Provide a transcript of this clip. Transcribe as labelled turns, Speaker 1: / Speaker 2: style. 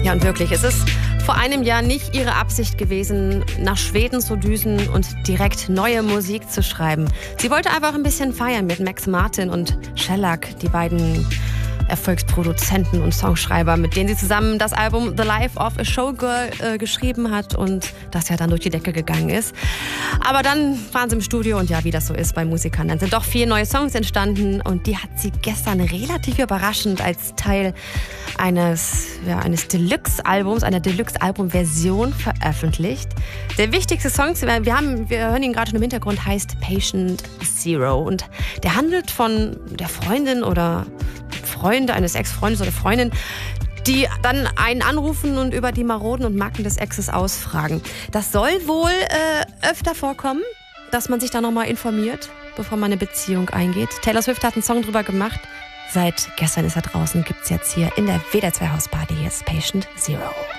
Speaker 1: Ja, und wirklich, es ist vor einem Jahr nicht ihre Absicht gewesen, nach Schweden zu düsen und direkt neue Musik zu schreiben. Sie wollte einfach ein bisschen feiern mit Max Martin und Shellac, die beiden Erfolgsproduzenten und Songschreiber, mit denen sie zusammen das Album The Life of a Showgirl geschrieben hat und das ja dann durch die Decke gegangen ist. Aber dann waren sie im Studio und ja, wie das so ist bei Musikern, dann sind doch 4 neue Songs entstanden und die hat sie gestern relativ überraschend als Teil eines Deluxe-Albums, einer Deluxe-Album-Version veröffentlicht. Der wichtigste Song, wir hören ihn gerade schon im Hintergrund, heißt Patient Zero und der handelt von der Freundin oder Freunde eines Ex-Freundes oder Freundin, die dann einen anrufen und über die Maroden und Macken des Exes ausfragen. Das soll wohl öfter vorkommen, dass man sich da nochmal informiert, bevor man eine Beziehung eingeht. Taylor Swift hat einen Song drüber gemacht. Seit gestern ist er draußen, gibt's jetzt hier in der WDR 2 Hausparty. Hier ist Patient Zero.